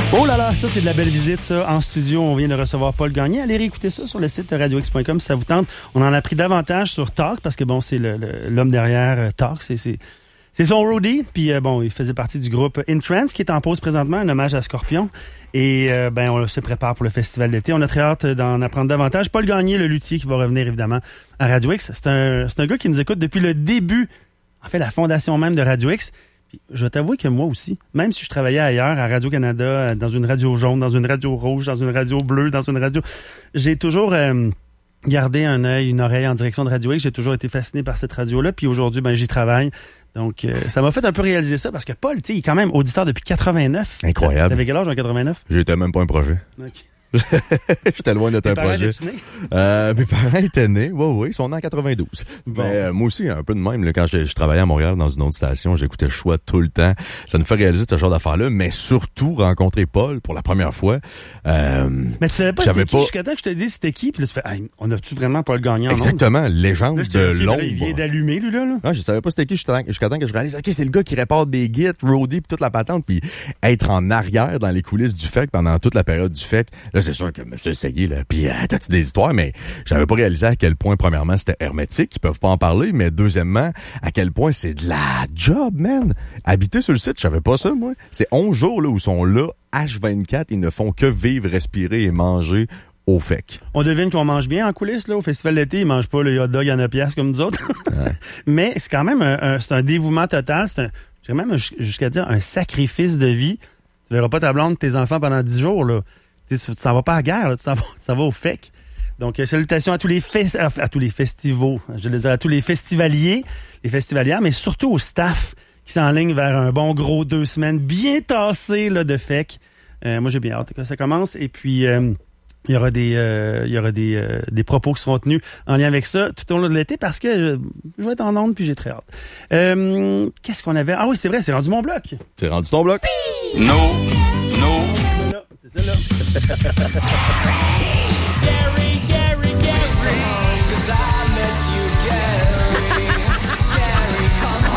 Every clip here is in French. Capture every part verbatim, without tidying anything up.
Oh là là, ça c'est de la belle visite, ça. En studio, on vient de recevoir Paul Gagné. Allez réécouter ça sur le site radio x point com si ça vous tente. On en a appris davantage sur Talk, parce que bon, c'est le, le, l'homme derrière euh, Talk, c'est, c'est, c'est son roadie. Puis euh, bon, il faisait partie du groupe In Trance, qui est en pause présentement, un hommage à Scorpion. Et euh, ben, on se prépare pour le festival d'été. On a très hâte d'en apprendre davantage. Paul Gagné, le luthier, qui va revenir évidemment à Radio X. C'est un, c'est un gars qui nous écoute depuis le début, en fait, la fondation même de Radio X. Puis, je vais t'avouer que moi aussi, même si je travaillais ailleurs, à Radio-Canada, dans une radio jaune, dans une radio rouge, dans une radio bleue, dans une radio... J'ai toujours euh, gardé un œil, une oreille en direction de Radio X. J'ai toujours été fasciné par cette radio-là. Puis aujourd'hui, ben j'y travaille. Donc, euh, ça m'a fait un peu réaliser ça parce que Paul, tu sais, il est quand même auditeur depuis quatre-vingt-neuf. Incroyable. T'avais quel âge en quatre-vingt-neuf? J'étais même pas un projet. OK. J'étais loin d'être un projet. Euh, mes parents étaient nés, oui, oui, ils sont nés en quatre-vingt-douze. Bon. Mais euh, moi aussi, un peu de même, là, quand je, je travaillais à Montréal dans une autre station, j'écoutais le choix tout le temps. Ça nous fait réaliser ce genre d'affaires-là, mais surtout rencontrer Paul pour la première fois. Euh, mais tu savais pas c'était qui pas... jusqu'à temps que je te dis c'était qui, puis là tu fais, hey, on a-tu vraiment Paul Gagné en Exactement, ondes? Légende là, de okay, l'ombre. Il vient d'allumer, lui, là. là. Ah, je savais pas c'était qui jusqu'à temps, jusqu'à temps que je réalise, OK, c'est le gars qui répare des gits, roadie, puis toute la patente, puis être en arrière dans les coulisses du F E C pendant toute la période du F E C. Là, c'est sûr que monsieur Seguier, là, puis euh, t'as-tu des histoires, mais j'avais pas réalisé à quel point, premièrement, c'était hermétique, ils peuvent pas en parler, mais deuxièmement, à quel point c'est de la job, man. Habiter sur le site, je savais pas ça, moi. C'est onze jours, là, où ils sont là, H vingt-quatre, ils ne font que vivre, respirer et manger au F E C. On devine qu'on mange bien en coulisses, là, au festival d'été, ils mangent pas le hot dog à neuf piastres comme nous autres. Ouais. Mais c'est quand même un, un, c'est un dévouement total, c'est un, j'ai même jusqu'à dire un sacrifice de vie. Tu verras pas ta blonde, tes enfants pendant dix jours, là. Tu t'en vas pas à la guerre, là, tu t'en vas, tu t'en vas au F E C. Donc, euh, salutations à tous les fes- à, à tous les festivals, je veux dire, à tous les festivaliers, les festivalières, mais surtout au staff qui s'enligne vers un bon gros deux semaines bien tassé là, de F E C. Euh, moi, j'ai bien hâte que ça commence. Et puis, euh, il y aura des, euh, il y aura des, euh, des propos qui seront tenus en lien avec ça tout au long de l'été parce que je, je vais être en onde puis j'ai très hâte. Euh, qu'est-ce qu'on avait? Ah oui, c'est vrai, c'est rendu mon bloc. C'est rendu ton bloc? Non, non. C'est ça, là. Gary, Gary, Gary, cause I miss you, Gary. Gary, come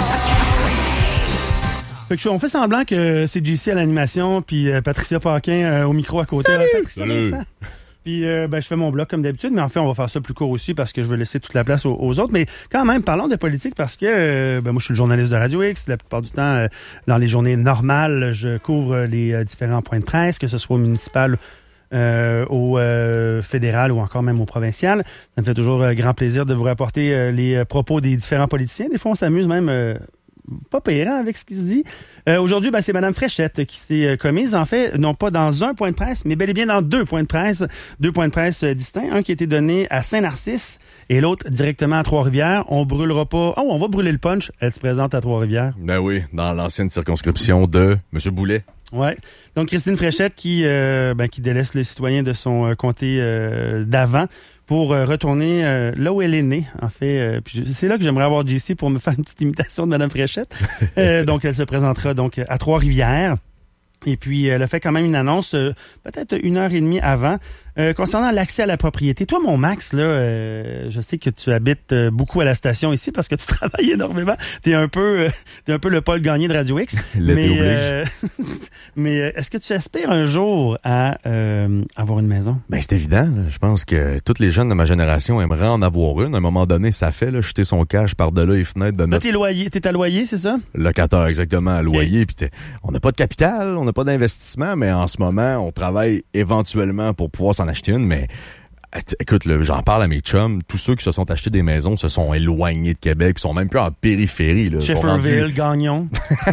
home. Fait que on fait semblant que c'est J C à l'animation, puis euh, Patricia Paquin euh, au micro à côté. Salut! Euh, Patricia, Salut! Puis euh, ben, je fais mon bloc comme d'habitude, mais en fait, on va faire ça plus court aussi parce que je veux laisser toute la place aux, aux autres. Mais quand même, parlons de politique parce que euh, ben, moi, je suis le journaliste de Radio X. La plupart du temps, euh, dans les journées normales, je couvre les euh, différents points de presse, que ce soit au municipal, euh, au euh, fédéral ou encore même au provincial. Ça me fait toujours euh, grand plaisir de vous rapporter euh, les euh, propos des différents politiciens. Des fois, on s'amuse même... Euh, pas payant avec ce qui se dit. Euh, aujourd'hui, ben, c'est Mme Fréchette qui s'est euh, commise, en fait, non pas dans un point de presse, mais bel et bien dans deux points de presse. Deux points de presse euh, distincts. Un qui a été donné à Saint-Narcisse et l'autre directement à Trois-Rivières. On brûlera pas... Oh, on va brûler le punch. Elle se présente à Trois-Rivières. Ben oui, dans l'ancienne circonscription de M. Boulet. Ouais. Donc, Christine Fréchette qui, euh, ben, qui délaisse le citoyen de son euh, comté euh, d'avant pour euh, retourner euh, là où elle est née, en fait. Euh, puis c'est là que j'aimerais avoir J C pour me faire une petite imitation de Mme Fréchette. euh, donc, elle se présentera donc à Trois-Rivières. Et puis, elle a fait quand même une annonce euh, peut-être une heure et demie avant euh, concernant l'accès à la propriété. Toi, mon Max, là, euh, je sais que tu habites euh, beaucoup à la station ici parce que tu travailles énormément. T'es un peu, euh, t'es un peu le Paul Gagné de Radio X. L'été mais oblige. euh, mais est-ce que tu aspires un jour à euh, avoir une maison? Ben c'est évident. Là. Je pense que tous les jeunes de ma génération aimeraient en avoir une. À un moment donné, ça fait là, jeter son cash par-delà les fenêtres de notre... Là, t'es loyer, t'es à loyer, c'est ça? Locataire, exactement, à loyer. Okay. Puis on n'a pas de capital, on n'a pas d'investissement, mais en ce moment, on travaille éventuellement pour pouvoir s'en acheter une, mais écoute, là, j'en parle à mes chums, tous ceux qui se sont achetés des maisons se sont éloignés de Québec, ils sont même plus en périphérie. Là, Shefferville, rendus... Gagnon.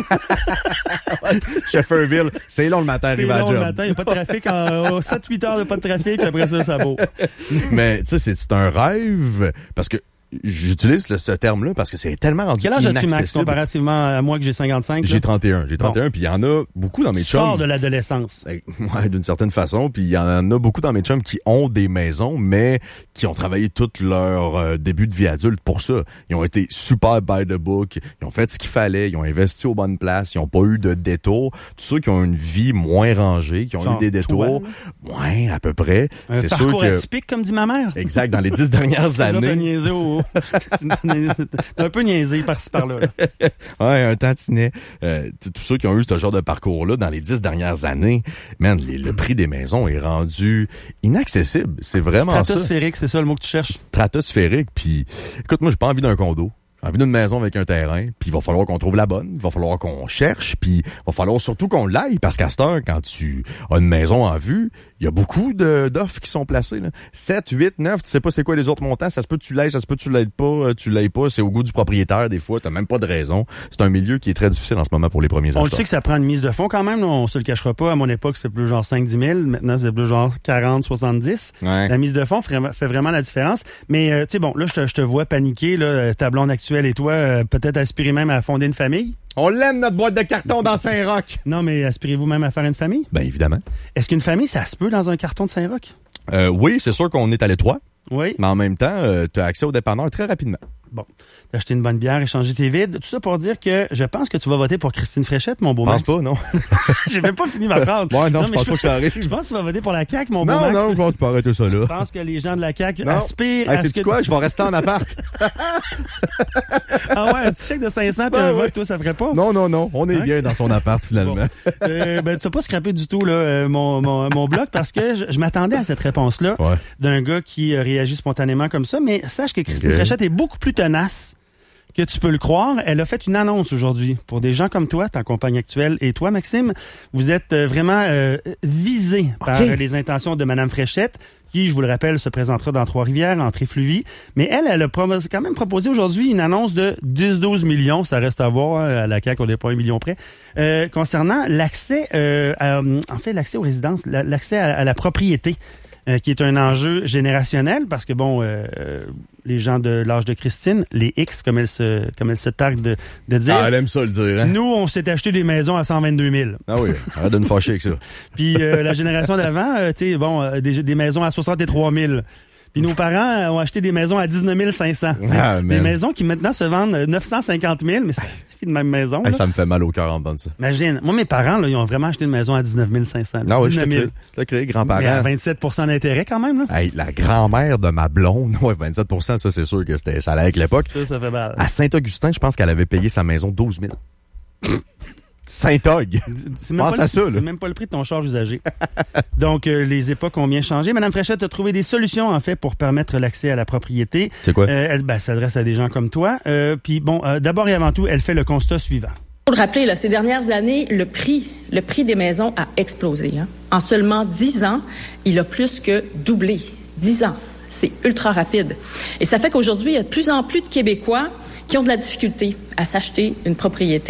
Shefferville, c'est long le matin, arrive à la job. C'est long le matin, il n'y a pas de trafic, en sept huit heures de pas de trafic, après ça, ça vaut. Mais tu sais, c'est, c'est un rêve, parce que j'utilise le, ce terme-là parce que c'est tellement rendu Quel âge inaccessible. as-tu, Max, comparativement à moi que j'ai cinquante-cinq? J'ai là? trente et un. J'ai trente et un, bon. Puis il y en a beaucoup dans mes chums. Sors de l'adolescence. Ouais, d'une certaine façon. Puis il y en a beaucoup dans mes chums qui ont des maisons, mais qui ont travaillé tout leur euh, début de vie adulte pour ça. Ils ont été super by the book. Ils ont fait ce qu'il fallait. Ils ont investi aux bonnes places. Ils n'ont pas eu de détours. Tous ceux qui ont une vie moins rangée, qui ont Genre eu des détours, toi, ouais, à peu près. Un c'est parcours sûr que... atypique, comme dit ma mère. Exact. Dans les dix dernières années. Niaisé au, Oh, t'es un peu niaisé par-ci par-là. Là. Ouais, un tantinet. Euh, tous ceux qui ont eu ce genre de parcours-là dans les dix dernières années, man, les, le prix des maisons est rendu inaccessible. C'est vraiment ça. Stratosphérique, c'est ça le mot que tu cherches. Stratosphérique. Puis, écoute, moi, j'ai pas envie d'un condo. J'ai envie d'une maison avec un terrain, puis il va falloir qu'on trouve la bonne, il va falloir qu'on cherche, puis il va falloir surtout qu'on l'aille, parce qu'à cette heure, quand tu as une maison en vue, il y a beaucoup de, d'offres qui sont placées. Là. sept, huit, neuf, tu sais pas c'est quoi les autres montants, ça se peut que tu l'aies, ça se peut que tu l'aides pas, tu l'aies pas, c'est au goût du propriétaire des fois, t'as même pas de raison. C'est un milieu qui est très difficile en ce moment pour les premiers acheteurs. On le sait que ça prend une mise de fonds quand même, là, on se le cachera pas. À mon époque, c'est plus genre cinq dix mille, maintenant c'est plus genre quarante, soixante-dix. Ouais. La mise de fonds fait vraiment la différence. Mais euh, tu sais, bon, là, je te, je te vois paniquer, là, ta blonde actuelle et toi, euh, peut-être aspirer même à fonder une famille? On l'aime, notre boîte de carton dans Saint-Roch! Non, mais aspirez-vous même à faire une famille? Ben évidemment. Est-ce qu'une famille, ça se peut dans un carton de Saint-Roch? Euh, oui, c'est sûr qu'on est à l'étroit. Oui. Mais en même temps, euh, tu as accès au dépanneur très rapidement. Bon. T'as acheté une bonne bière, échangé tes vides. Tout ça pour dire que je pense que tu vas voter pour Christine Fréchette, mon beau Max. Max. Je pense pas, non. J'ai même pas fini ma phrase. Ouais, non, non je pense je, pas que ça arrive. Je pense que tu vas voter pour la C A Q, mon non, beau Max. Non, non, tu peux arrêter ça, là. Je pense que les gens de la C A Q non. aspirent hey, à ce que... quoi? Je vais rester en appart. Ah ouais, un petit chèque de cinq cents puis ben un vote, ouais. Toi, ça ferait pas? Non, non, non. On est hein? bien dans son appart, finalement. Bon. euh, ben, tu vas pas scraper du tout, là, euh, mon, mon, mon bloc, parce que je, je m'attendais à cette réponse-là ouais. d'un gars qui euh, réagit spontanément comme ça, mais sache que Christine okay. Fréchette est beaucoup plus tenace que tu peux le croire. Elle a fait une annonce aujourd'hui pour des gens comme toi, ta compagne actuelle, et toi, Maxime. Vous êtes euh, vraiment euh, visés par okay. les intentions de Mme Fréchette, qui, je vous le rappelle, se présentera dans Trois-Rivières, en Tréfluvie. Mais elle, elle a quand même proposé aujourd'hui une annonce de dix à douze millions, ça reste à voir, hein, à la C A Q, on n'est pas un million près, euh, concernant l'accès, euh, à, en fait, l'accès aux résidences, l'accès à, à la propriété. Euh, qui est un enjeu générationnel parce que, bon, euh, les gens de l'âge de Christine, les X, comme elle se, comme elle se targue de, de dire. Ah, elle aime ça le dire, hein? Nous, on s'est acheté des maisons à cent vingt-deux mille. Ah oui, arrête de nous fâcher avec ça. Puis euh, la génération d'avant, euh, tu sais, bon, euh, des, des maisons à soixante-trois mille. Puis nos parents ont acheté des maisons à dix-neuf mille cinq cents. Ah, des maisons qui maintenant se vendent neuf cent cinquante mille, mais ça suffit de même maison. Hey, ça me fait mal au cœur en dedans de ça. Imagine, moi mes parents, là, ils ont vraiment acheté une maison à dix-neuf mille cinq cents. Non, oui, je l'ai créé, créé, grands-parents. Mais à vingt-sept pour cent d'intérêt quand même. Là. Hey, la grand-mère de ma blonde, ouais, vingt-sept pour cent, ça c'est sûr que c'était, ça allait avec l'époque. Ça, ça fait mal. À Saint-Augustin, je pense qu'elle avait payé sa maison douze mille. Saint-Og. Pense à ça, là. C'est même pas le prix de ton char usagé. Donc, euh, les époques ont bien changé. Madame Fréchette a trouvé des solutions, en fait, pour permettre l'accès à la propriété. C'est quoi? Euh, elle ben, s'adresse à des gens comme toi. Euh, Puis, bon, euh, d'abord et avant tout, elle fait le constat suivant. Pour le rappeler, là, ces dernières années, le prix, le prix des maisons a explosé. Hein. En seulement dix ans, il a plus que doublé. dix ans. C'est ultra rapide. Et ça fait qu'aujourd'hui, il y a de plus en plus de Québécois qui ont de la difficulté à s'acheter une propriété,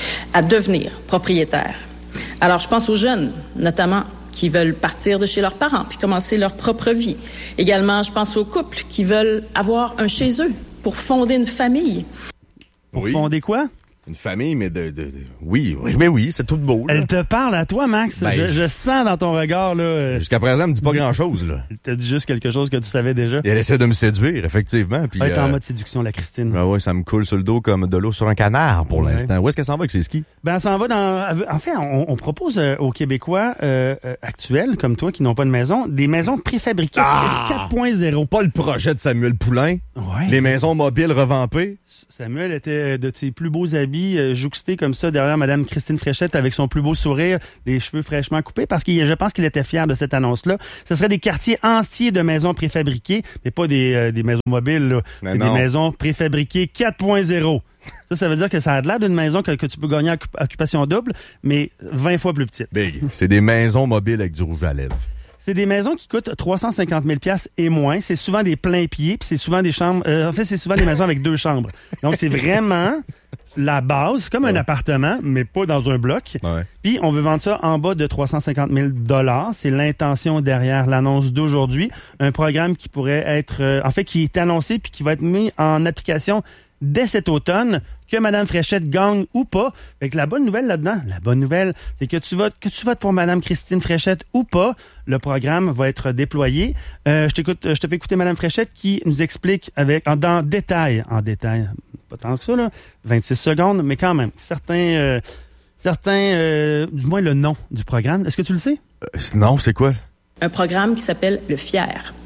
à devenir propriétaire. Alors, je pense aux jeunes, notamment, qui veulent partir de chez leurs parents puis commencer leur propre vie. Également, je pense aux couples qui veulent avoir un chez eux pour fonder une famille. Pour oui. fonder quoi? Une famille, mais de, de, de... Oui, oui, mais oui, c'est tout beau. Là. Elle te parle à toi, Max. Ben, je, je sens dans ton regard, là... Jusqu'à présent, elle me dit pas grand-chose, là. Elle t'a dit juste quelque chose que tu savais déjà. Et elle essaie de me séduire, effectivement. Puis, elle est euh... en mode séduction, la Christine. Ben ouais, ça me coule sur le dos comme de l'eau sur un canard, pour ouais. l'instant. Où est-ce qu'elle s'en va avec ses skis? Ben, elle s'en va dans... En fait, on, on propose euh, aux Québécois euh, euh, actuels, comme toi, qui n'ont pas de maison, des maisons préfabriquées ah! quatre point zéro. Pas le projet de Samuel Poulain. Ouais. Les maisons mobiles revampées. Samuel était de ses plus beaux habits, euh, jouxtés comme ça derrière Mme Christine Fréchette avec son plus beau sourire, les cheveux fraîchement coupés, parce que je pense qu'il était fier de cette annonce-là. Ce serait des quartiers entiers de maisons préfabriquées, mais pas des, euh, des maisons mobiles, là. C'est des maisons préfabriquées quatre point zéro. Ça, ça veut dire que ça a l'air d'une maison que, que tu peux gagner en occupation double, mais vingt fois plus petite. Big. C'est des maisons mobiles avec du rouge à lèvres. C'est des maisons qui coûtent trois cent cinquante mille dollars et moins. C'est souvent des pleins pieds, puis c'est souvent des chambres... Euh, en fait, c'est souvent des maisons avec deux chambres. Donc, c'est vraiment la base, comme ouais. un appartement, mais pas dans un bloc. Ouais. Puis, on veut vendre ça en bas de trois cent cinquante mille dollars. C'est l'intention derrière l'annonce d'aujourd'hui. Un programme qui pourrait être... Euh, en fait, qui est annoncé puis qui va être mis en application dès cet automne, que Mme Fréchette gagne ou pas. Fait que la bonne nouvelle là-dedans, la bonne nouvelle, c'est que tu votes, que tu votes pour Mme Christine Fréchette ou pas, le programme va être déployé. Euh, je t'écoute, je te fais écouter Mme Fréchette qui nous explique avec, en, dans détail, en détail, pas tant que ça, là, vingt-six secondes, mais quand même, certains, euh, certains, euh, du moins le nom du programme. Est-ce que tu le sais? Euh, non, c'est quoi? Un programme qui s'appelle le FIER.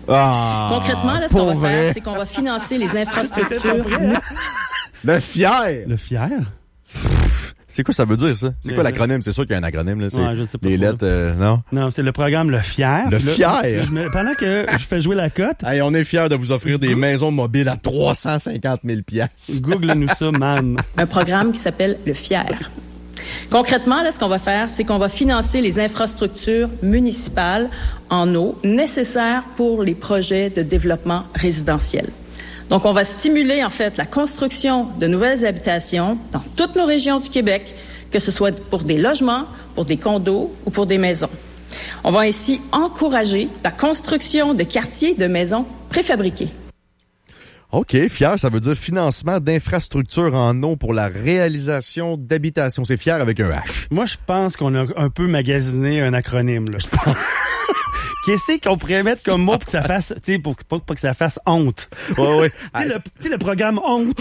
Ah, Concrètement, là, ce qu'on pour va vrai. faire, c'est qu'on va financer les infrastructures. Le fier! Le fier? C'est quoi ça veut dire, ça? C'est Mais quoi ça- l'acronyme? C'est sûr qu'il y a un acronyme, là. C'est Ouais, je sais pas les trop, lettres, euh, non? Non, c'est le programme Le Fier. Le Puis là, Fier? je me- pendant que je fais jouer la cote, Hey, on est fiers de vous offrir des maisons mobiles à trois cent cinquante mille piastres. google-nous ça, man. Un programme qui s'appelle le FIER. Concrètement, là, ce qu'on va faire, c'est qu'on va financer les infrastructures municipales en eau nécessaires pour les projets de développement résidentiel. Donc, on va stimuler, en fait, la construction de nouvelles habitations dans toutes nos régions du Québec, que ce soit pour des logements, pour des condos ou pour des maisons. On va ainsi encourager la construction de quartiers de maisons préfabriquées. OK, fier, ça veut dire financement d'infrastructures en eau pour la réalisation d'habitations. C'est fier avec un H. Moi, je pense qu'on a un peu magasiné un acronyme, là. Qu'est-ce qu'on pourrait mettre comme mot pour que ça fasse, tu sais, pour, pour, pour que ça fasse honte? Ouais, ouais. Tu sais, le, tu sais, le programme honte.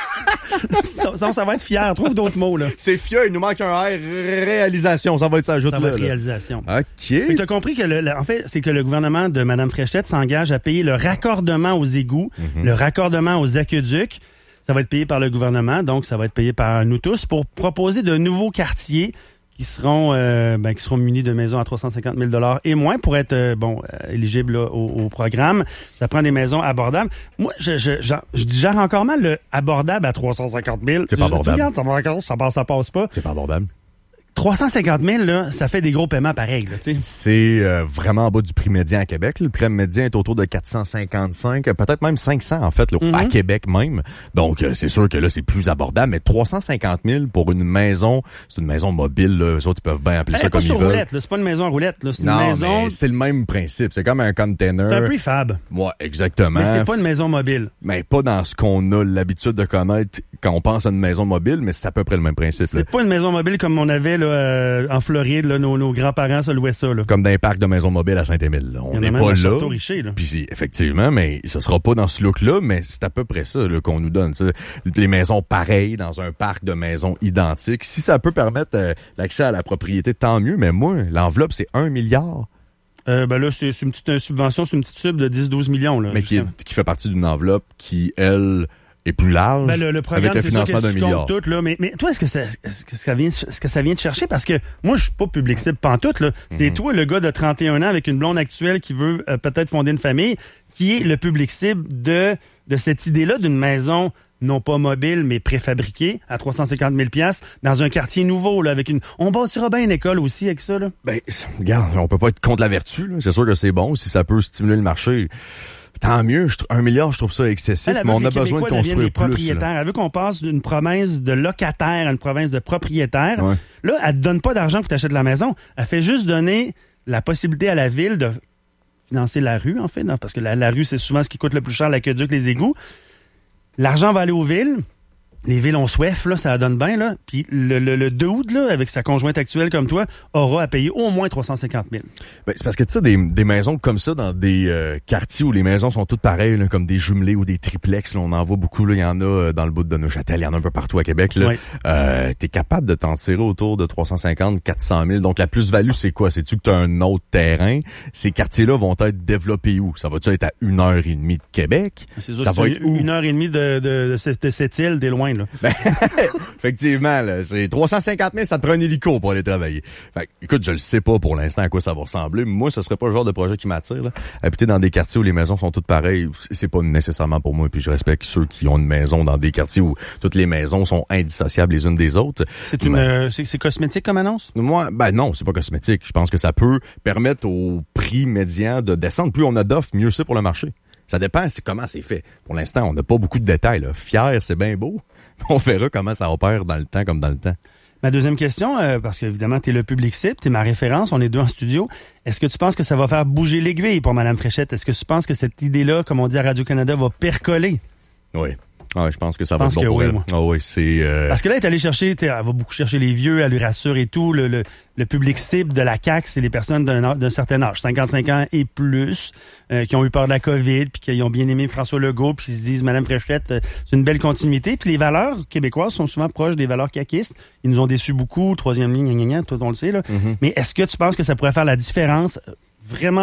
ça, ça, ça va être fier. Trouve d'autres mots, là. C'est fier, il nous manque un R, réalisation. Ça va être ça, ajoute Ça va là. être là. réalisation. OK. Mais tu as compris que, le, le- en fait, c'est que le gouvernement de Mme Fréchette s'engage à payer le raccordement aux égouts, Mm-hmm. le raccordement aux aqueducs. Ça va être payé par le gouvernement, donc ça va être payé par nous tous pour proposer de nouveaux quartiers qui seront euh, ben, qui seront munis de maisons à trois cent cinquante mille dollars et moins pour être euh, bon euh, éligibles là, au, au programme. Ça prend des maisons abordables. Moi, je je je, je digère encore mal le abordable à trois cent cinquante mille. C'est pas Tu- tu abordable. regardes, ça passe, ça passe, ça passe pas. C'est pas abordable. trois cent cinquante mille, là, ça fait des gros paiements pareils. Là, tu sais. C'est euh, vraiment en bas du prix médian à Québec. Le prix médian est autour de quatre cent cinquante-cinq, peut-être même cinq cents en fait, là, à Mm-hmm. Québec même. Donc, euh, c'est sûr que là, c'est plus abordable. Mais trois cent cinquante mille pour une maison, c'est une maison mobile. Là. Eux autres, ils peuvent bien appeler Elle ça est pas comme ils sur veulent. roulette, là. C'est pas une maison en roulette, là. C'est une Non, maison. mais c'est le même principe. C'est comme un container. C'est un prefab. Ouais, exactement. Mais c'est pas une maison mobile. Mais pas dans ce qu'on a l'habitude de connaître quand on pense à une maison mobile, mais c'est à peu près le même principe. Là. C'est pas une maison mobile comme on avait là, euh, en Floride, là, nos, nos grands-parents se louaient ça. Là. Comme dans un parc de maisons mobiles à Saint-Émile. là. On Il y en a n'est même pas à là. Château-Richer, là. Puis c'est- effectivement, mais ce sera pas dans ce look-là, mais c'est à peu près ça là, qu'on nous donne. Ça. Les maisons pareilles dans un parc de maisons identiques. Si ça peut permettre euh, l'accès à la propriété, tant mieux. Mais moi, l'enveloppe, c'est un milliard, Euh, ben là, c'est c'est une petite euh, subvention, c'est une petite sub de dix douze millions. Là, mais qui, est- justement. qui fait partie d'une enveloppe qui, elle, est plus large, Ben, le, le programme, avec un c'est sûr financement que d'un tu comptes milliard. tout, là. Mais, mais toi, est-ce que, ça, est-ce que ça vient, est-ce que ça vient te chercher? Parce que moi, je suis pas public cible pantoute, là. C'est Mhm. toi, le gars de trente et un ans avec une blonde actuelle qui veut euh, peut-être fonder une famille, qui est le public cible de, de cette idée-là d'une maison non pas mobile, mais préfabriquée à trois cent cinquante mille piastres dans un quartier nouveau, là, avec une... On bâtira bien une école aussi avec ça, là. Ben, regarde, on peut pas être contre la vertu. là. C'est sûr que c'est bon si ça peut stimuler le marché. Tant mieux. Je tr- un milliard, je trouve ça excessif, Elle, elle mais veut on que a les besoin de Québécois deviennent construire des plus. là. propriétaires. Elle veut qu'on passe d'une province de locataire à une province de propriétaire. Ouais. Là, elle te donne pas d'argent pour t'acheter la maison. Elle fait juste donner la possibilité à la ville de financer la rue, en fait, non, parce que la, la rue, c'est souvent ce qui coûte le plus cher, l'aqueduc, les égouts. L'argent va aller aux villes. Les villes ont soif, là, ça la donne bien, là. Puis le, le, le dude, là, avec sa conjointe actuelle comme toi, aura à payer au moins trois cent cinquante mille. Ben, c'est parce que tu sais, des, des maisons comme ça dans des euh, quartiers où les maisons sont toutes pareilles, là, comme des jumelés ou des triplex, là, on en voit beaucoup. Là, il y en a euh, dans le bout de Neuchâtel, il y en a un peu partout à Québec. Là. Oui. Euh, t'es capable de t'en tirer autour de trois cent cinquante, quatre cent mille. Donc la plus-value, c'est quoi? C'est-tu que t'as un autre terrain? Ces quartiers-là vont être développés où? Ça va-tu être à une heure et demie de Québec? C'est Ça va être où? une heure et demie de, de, de, cette, de cette île, t'es loin, là. Ben, effectivement, là, c'est trois cent cinquante mille, ça te prend un hélico pour aller travailler. Fait que, écoute, je le sais pas pour l'instant à quoi ça va ressembler. Moi, ce serait pas le genre de projet qui m'attire. Là. Habiter dans des quartiers où les maisons sont toutes pareilles, c'est pas nécessairement pour moi. Puis je respecte ceux qui ont une maison dans des quartiers où toutes les maisons sont indissociables les unes des autres. C'est une, Mais- euh, c'est, c'est cosmétique comme annonce? Moi, ben non, c'est pas cosmétique. Je pense que ça peut permettre au prix médian de descendre. Plus on a d'offres, mieux c'est pour le marché. Ça dépend, c'est comment c'est fait. Pour l'instant, on n'a pas beaucoup de détails. Là. Fier, c'est bien beau. On verra comment ça opère dans le temps comme dans le temps. Ma deuxième question, euh, parce qu'évidemment, tu es le public cible, tu es ma référence, on est deux en studio. Est-ce que tu penses que ça va faire bouger l'aiguille pour Mme Fréchette? Est-ce que tu penses que cette idée-là, comme on dit à Radio-Canada, va percoler? Oui. Ouais, je pense que ça Je va pense être bon que pour oui, elle. moi. Ah oui, c'est... euh, Parce que là, elle est allée chercher, tu sais, elle va beaucoup chercher les vieux, elle lui rassure et tout. Le, le, le public cible de la C A Q, c'est les personnes d'un, âge- d'un certain âge, cinquante-cinq ans et plus, euh, qui ont eu peur de la COVID, puis qui ont bien aimé François Legault, puis ils se disent, Mme Fréchette, euh, c'est une belle continuité. Puis les valeurs québécoises sont souvent proches des valeurs caquistes. Ils nous ont déçus beaucoup, troisième ligne, gna, gna, gna, tout on le sait. Là. Mm-hmm. Mais est-ce que tu penses que ça pourrait faire la différence, euh, vraiment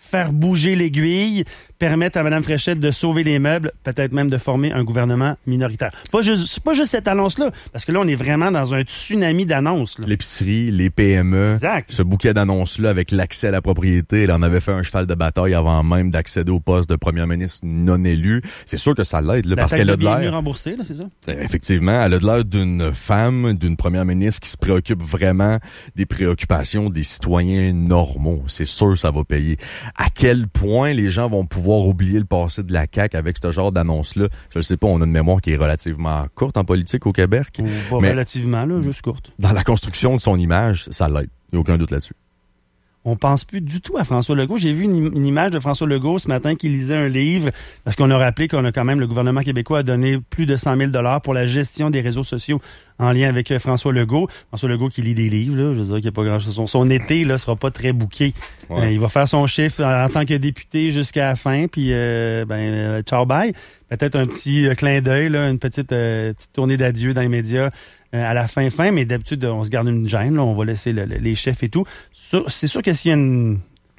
faire bouger l'aiguille, permettre à Mme Fréchette de sauver les meubles, peut-être même de former un gouvernement minoritaire. Pas juste, c'est pas juste cette annonce-là, parce que là, on est vraiment dans un tsunami d'annonces. Là. L'épicerie, les P M E, Exact. ce bouquet d'annonces-là avec l'accès à la propriété, là, on avait fait un cheval de bataille avant même d'accéder au poste de premier ministre non élu. C'est sûr que ça l'aide, là, La parce taxe qu'elle de a de bienvenue l'air... remboursée, là, c'est ça? Effectivement, elle a de l'air d'une femme, d'une première ministre qui se préoccupe vraiment des préoccupations des citoyens normaux. C'est sûr, ça va payer. À quel point les gens vont pouvoir oublier le passé de la C A Q avec ce genre d'annonce-là? Je ne sais pas, on a une mémoire qui est relativement courte en politique au Québec. Ou pas mais relativement, là, juste courte. dans la construction de son image, ça l'aide. Il n'y a aucun doute là-dessus. On pense plus du tout à François Legault. J'ai vu une, une image de François Legault ce matin qui lisait un livre, parce qu'on a rappelé qu'on a quand même, le gouvernement québécois a donné plus de cent mille dollars pour la gestion des réseaux sociaux en lien avec euh, François Legault. François Legault qui lit des livres, là, je veux dire qu'il n'y a pas grand-chose. Son, son été là sera pas très bouqué. Ouais. Euh, il va faire son chiffre en, en tant que député jusqu'à la fin, puis euh, ben euh, ciao bye. Peut-être un petit euh, clin d'œil, là, une petite, euh, petite tournée d'adieu dans les médias euh, à la fin fin, mais d'habitude on se garde une gêne, là, on va laisser le, le, les chefs et tout. Sur, c'est sûr que s'il y a une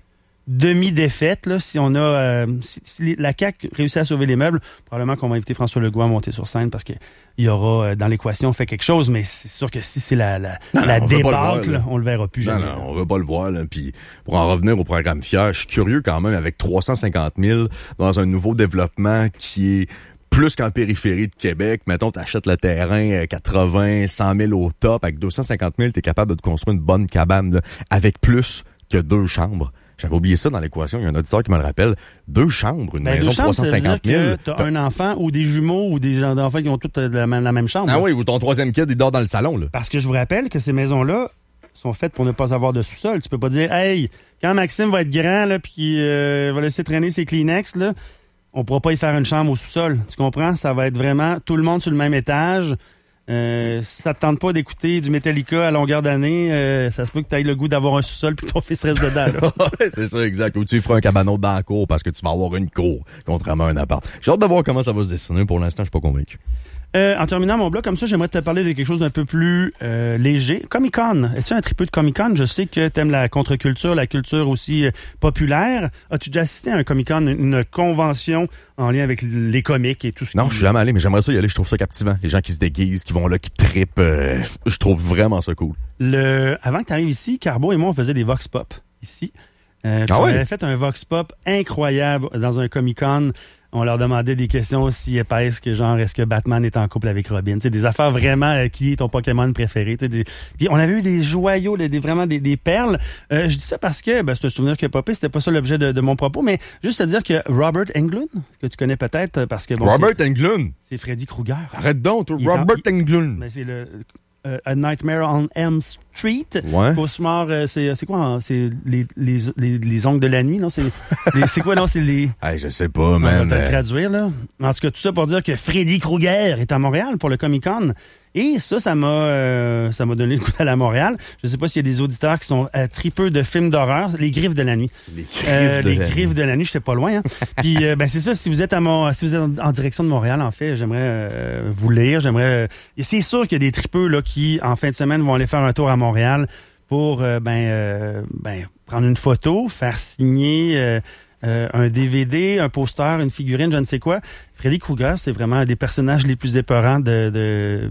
demi-défaite, là, si on a euh, si, si la C A Q réussit à sauver les meubles, probablement qu'on va inviter François Legault à monter sur scène parce que il y aura euh, dans l'équation fait quelque chose, mais c'est sûr que si c'est la la, Non, la non, on veut pas le débâcle, voir, là. on le verra plus Non, jamais. non, on veut pas le voir, là. Puis, pour en revenir au programme Fier, je suis curieux quand même avec trois cent cinquante mille dans un nouveau développement qui est plus qu'en périphérie de Québec. Mettons, t'achètes le terrain quatre-vingts, cent mille au top. Avec deux cent cinquante mille, t'es capable de te construire une bonne cabane, là, avec plus que deux chambres. J'avais oublié ça dans l'équation. Il y a un auditeur qui me le rappelle. Deux chambres, une Ben, maison deux de chambres, trois cent ça veut dire cinquante mille. que t'as un enfant ou des jumeaux ou des enfants qui ont tous euh, la, même- la même chambre. Ah oui, ou ton troisième kid, il dort dans le salon, là. Parce que je vous rappelle que ces maisons-là sont faites pour ne pas avoir de sous-sol. Tu peux pas dire, hey, quand Maxime va être grand, là, puis euh, va laisser traîner ses Kleenex, là, on pourra pas y faire une chambre au sous-sol. Tu comprends? Ça va être vraiment tout le monde sur le même étage. Euh, si ça te tente pas d'écouter du Metallica à longueur d'année, euh, ça se peut que tu aies le goût d'avoir un sous-sol puis que ton fils reste dedans. Là. Ouais, c'est ça, exact. Ou tu feras un cabanon dans la cour parce que tu vas avoir une cour, contrairement à un appart. J'ai hâte de voir comment ça va se dessiner. Pour l'instant, je suis pas convaincu. Euh, en terminant mon blog, comme ça, j'aimerais te parler de quelque chose d'un peu plus euh, léger. Comic-Con. Es-tu un tripeux de Comic-Con? Je sais que t'aimes la contre-culture, la culture aussi euh, populaire. As-tu déjà assisté à un Comic-Con, une, une convention en lien avec les comics et tout ce Non, qui... je suis jamais allé, mais j'aimerais ça y aller. Je trouve ça captivant. Les gens qui se déguisent, qui vont là, qui trippent. Euh, je trouve vraiment ça cool. Le... Avant que tu arrives ici, Carbo et moi, on faisait des Vox Pop ici. Euh, Ah on ouais? avait fait un Vox Pop incroyable dans un Comic-Con. On leur demandait des questions aussi épaisses que genre, est-ce que Batman est en couple avec Robin? Tu sais, des affaires vraiment, euh, qui est ton Pokémon préféré? Tu sais, des... Puis on avait eu des joyaux, là, des, vraiment des, des perles. Euh, je dis ça parce que, ben, c'est un souvenir qui a popé, c'était pas ça l'objet de, de mon propos, mais juste te dire que Robert Englund, que tu connais peut-être, parce que bon, Robert Englund. c'est, c'est Freddy Krueger. Arrête donc, toi, Il est en- Robert il- Englund. Ben, c'est le euh, A Nightmare on Elm Street. Ouais. Cauchemar, euh, c'est, c'est quoi? Hein? C'est les, les, les, les ongles de la nuit, non? C'est, les, c'est quoi, non? C'est les... Hey, je sais pas, On va man. te le euh, traduire, là. En tout cas, tout ça pour dire que Freddy Krueger est à Montréal pour le Comic-Con. Et ça, ça m'a euh, ça m'a donné le coup d'aller à Montréal. Je sais pas s'il y a des auditeurs qui sont euh, tripeux de films d'horreur. Les Griffes de la nuit. Les griffes Euh, de les la Griffes nuit. de la nuit, j'étais pas loin. Hein. Puis euh, ben c'est ça, si vous êtes à mon, si vous êtes en, en direction de Montréal, en fait, j'aimerais euh, vous lire. J'aimerais. Euh, et c'est sûr qu'il y a des tripeux là qui, en fin de semaine, vont aller faire un tour à Montréal pour euh, ben, euh, ben prendre une photo, faire signer. Euh, Euh, un D V D, un poster, une figurine, je ne sais quoi. Freddy Krueger, c'est vraiment un des personnages les plus épeurants de, de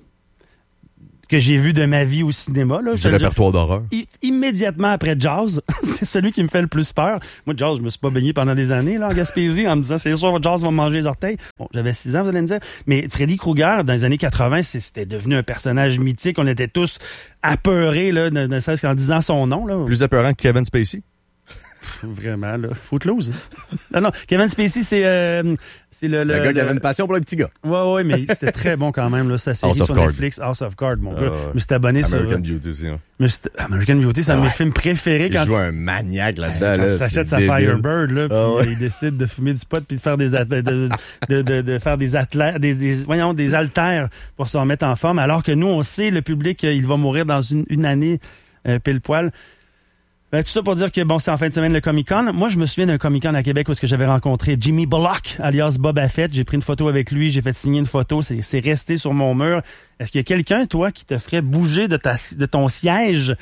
que j'ai vu de ma vie au cinéma. Là, Du Je veux dire, répertoire d'horreur. i- immédiatement après Jaws, c'est celui qui me fait le plus peur. Moi, Jaws, je me suis pas baigné pendant des années là en Gaspésie en me disant c'est sûr Jaws va me manger les orteils. Bon, j'avais six ans, vous allez me dire. Mais Freddy Krueger, dans les années quatre-vingts, c'est- c'était devenu un personnage mythique. On était tous apeurés là, ne, ne serait-ce qu'en disant son nom là. Plus apparent que Kevin Spacey. Vraiment, là. Footloose. non, non. Kevin Spacey, c'est, euh, c'est le, le, Le gars qui le- avait une passion pour le petit gars. Ouais, ouais, mais c'était très bon quand même, là, sa série House of sur Cards. Netflix, House of Cards, mon Ah, gars. ouais. Je me suis abonné sur, American Beauty aussi. Hein. je me suis- American Beauty, c'est un de mes Ouais. films préférés Il quand joue il- un maniaque là-dedans. quand là, il s'achète c'est sa débile. Firebird, là, puis Ah ouais. euh, il décide de fumer du pot puis de faire des, at- de, de, de, de, de faire des athlètes, des, des, voyons, des haltères pour se remettre en forme, alors que nous, on sait, le public, euh, il va mourir dans une, une année, euh, pile poil. Ben, tout ça pour dire que bon, c'est en fin de semaine le Comic-Con. Moi, je me souviens d'un Comic-Con à Québec où est-ce que j'avais rencontré Jimmy Bullock, alias Boba Fett. J'ai pris une photo avec lui, j'ai fait signer une photo, c'est, c'est resté sur mon mur. Est-ce qu'il y a quelqu'un, toi, qui te ferait bouger de ta, de ton siège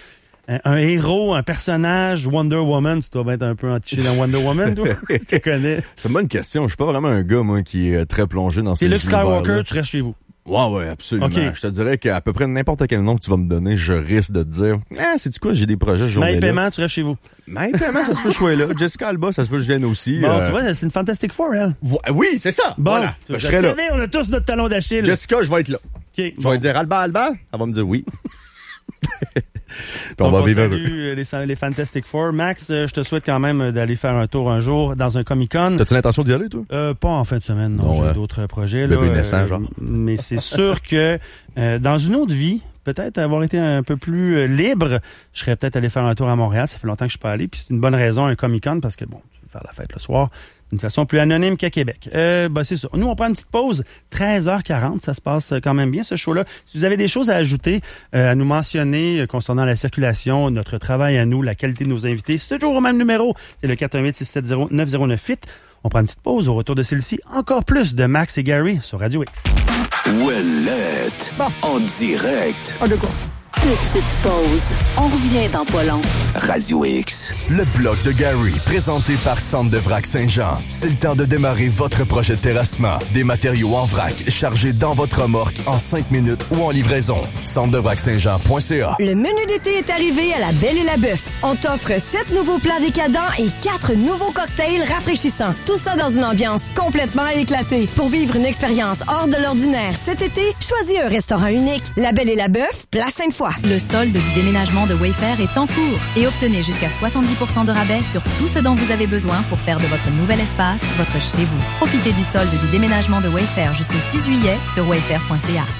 un, un héros, un personnage, Wonder Woman, tu dois être un peu entiché dans Wonder Woman, toi? Tu te connais. C'est une bonne question. Je suis pas vraiment un gars, moi, qui est très plongé dans ces C'est Luke univers-là. Skywalker, tu restes chez vous. Ouais, ouais, absolument. Okay. Je te dirais qu'à peu près n'importe quel nom que tu vas me donner, je risque de te dire, ah, sais-tu quoi, j'ai des projets ce journée-là. Mais paiement, tu restes chez vous. Mais paiement, ça se peut que je sois là. Jessica Alba, ça se peut que je vienne aussi. Bon, euh... tu vois, c'est une Fantastic Four, elle. Oui, c'est ça. Bon, Voilà. tu Ben, je je serai là. savais, on a tous notre talon d'Achille. Jessica, je vais être là. Okay, Je bon. vais dire Alba, Alba. Elle va me dire oui. Puis on Donc, va vivre heureux. salue les, les Fantastic Four. Max, euh, je te souhaite quand même d'aller faire un tour un jour dans un Comic-Con. T'as-tu l'intention d'y aller, toi? Euh, pas en fin de semaine, non. Bon, J'ai ouais. d'autres projets. Bébé là, naissant, euh, genre. Mais c'est sûr que euh, dans une autre vie, peut-être avoir été un peu plus euh, libre, je serais peut-être allé faire un tour à Montréal. Ça fait longtemps que je suis pas allé. Puis c'est une bonne raison, un Comic-Con, parce que bon, tu veux faire la fête le soir d'une façon plus anonyme qu'à Québec. Euh, bah, c'est ça. Nous, on prend une petite pause. treize heures quarante, ça se passe quand même bien, ce show-là. Si vous avez des choses à ajouter, euh, à nous mentionner euh, concernant la circulation, notre travail à nous, la qualité de nos invités, c'est toujours au même numéro. C'est le quatre un huit, six sept zéro, neuf zéro neuf huit. On prend une petite pause. Au retour de celle-ci, encore plus de Max et Gary sur Radio X. Ouellette. En direct. Ah, de quoi? Petite pause. On revient dans pas long. Radio X. Le bloc de Gary, présenté par Centre de Vrac Saint-Jean. C'est le temps de démarrer votre projet de terrassement. Des matériaux en vrac, chargés dans votre remorque en cinq minutes ou en livraison. centre de vrac saint jean point c a. Le menu d'été est arrivé à la Belle et la Bœuf. On t'offre sept nouveaux plats décadents et quatre nouveaux cocktails rafraîchissants. Tout ça dans une ambiance complètement éclatée. Pour vivre une expérience hors de l'ordinaire cet été, choisis un restaurant unique. La Belle et la Bœuf, place Sainte-Foy. Le solde du déménagement de Wayfair est en cours et obtenez jusqu'à soixante-dix pour cent de rabais sur tout ce dont vous avez besoin pour faire de votre nouvel espace votre chez vous. Profitez du solde du déménagement de Wayfair jusqu'au six juillet sur wayfair point c a.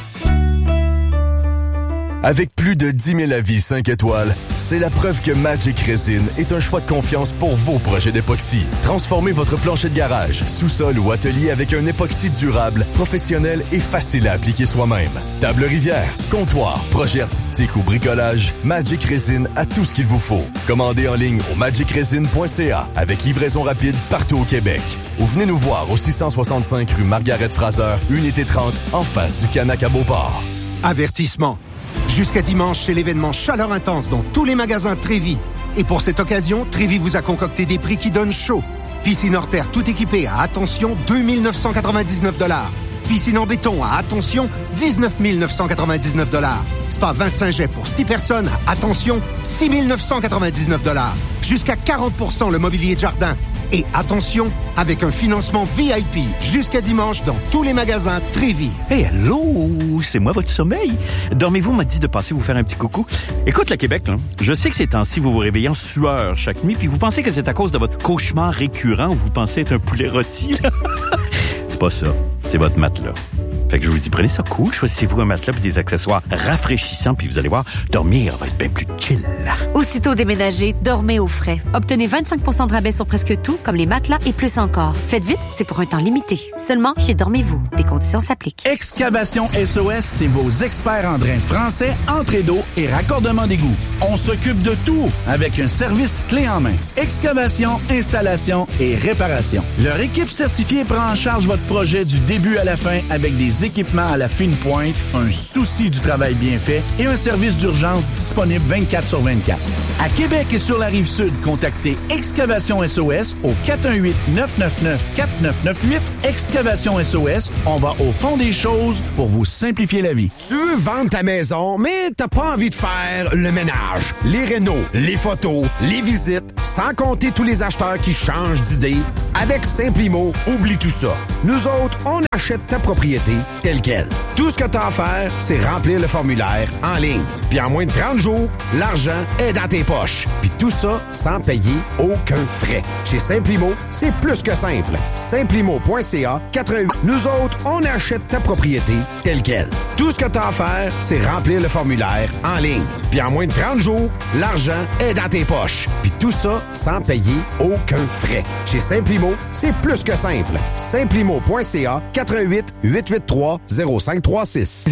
Avec plus de dix mille avis cinq étoiles, c'est la preuve que Magic Resin est un choix de confiance pour vos projets d'époxy. Transformez votre plancher de garage, sous-sol ou atelier avec un époxy durable, professionnel et facile à appliquer soi-même. Table rivière, comptoir, projet artistique ou bricolage, Magic Resin a tout ce qu'il vous faut. Commandez en ligne au magic resin point c a avec livraison rapide partout au Québec. Ou venez nous voir au six cent soixante-cinq rue Margaret-Fraser, unité trente, en face du Canac à Beauport. Avertissement. Jusqu'à dimanche, c'est l'événement Chaleur Intense dans tous les magasins Trévis. Et pour cette occasion, Trévis vous a concocté des prix qui donnent chaud. Piscine hors terre tout équipée à, attention, deux mille neuf cent quatre-vingt-dix-neuf dollars. Piscine en béton à, attention, dix-neuf mille neuf cent quatre-vingt-dix-neuf dollars. Spa vingt-cinq jets pour six personnes à, attention, six mille neuf cent quatre-vingt-dix-neuf dollars. Jusqu'à quarante pour cent le mobilier de jardin. Et attention, avec un financement V I P jusqu'à dimanche dans tous les magasins Trévis. Hey, allô, c'est moi votre sommeil. Dormez-vous m'a dit de passer vous faire un petit coucou. Écoute le Québec, là, je sais que ces temps-ci, vous vous réveillez en sueur chaque nuit, puis vous pensez que c'est à cause de votre cauchemar récurrent où vous pensez être un poulet rôti. Là. C'est pas ça, c'est votre matelas. Fait que je vous dis, prenez ça cool, choisissez-vous un matelas et des accessoires rafraîchissants, puis vous allez voir, dormir va être bien plus chill. Aussitôt déménagé, dormez au frais. Obtenez vingt-cinq pour cent de rabais sur presque tout, comme les matelas et plus encore. Faites vite, c'est pour un temps limité. Seulement chez Dormez-vous. Des conditions s'appliquent. Excavation S O S, c'est vos experts en drains français, entrée d'eau et raccordement d'égout. On s'occupe de tout avec un service clé en main. Excavation, installation et réparation. Leur équipe certifiée prend en charge votre projet du début à la fin avec des équipements à la fine pointe, un souci du travail bien fait et un service d'urgence disponible vingt-quatre sur vingt-quatre. À Québec et sur la Rive-Sud, contactez Excavation S O S au quatre un huit, neuf neuf neuf, quatre neuf neuf huit. Excavation S O S, on va au fond des choses pour vous simplifier la vie. Tu veux vendre ta maison, mais t'as pas envie de faire le ménage, les rénaux, les photos, les visites, sans compter tous les acheteurs qui changent d'idée. Avec Simplimo, oublie tout ça. Nous autres, on achète ta propriété telle quelle. Tout ce que t'as à faire, c'est remplir le formulaire en ligne. Puis en moins de trente jours, l'argent est dans tes poches. Puis tout ça sans payer aucun frais. Chez Simplimo, c'est plus que simple. Simplimo point c a, quatre-vingt-huit. Nous autres, on achète ta propriété telle quelle. Tout ce que t'as à faire, c'est remplir le formulaire en ligne. Puis en moins de trente jours, l'argent est dans tes poches. Puis tout ça sans payer aucun frais. Chez Simplimo, c'est plus que simple. Simplimo point c a, quatre un huit, huit huit trois, zéro cinq trois six.